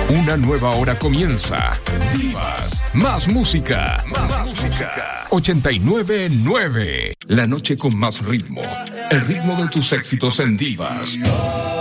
Una nueva hora comienza. Divas, más música. 89.9. La noche con más ritmo. El ritmo de tus éxitos en Divas.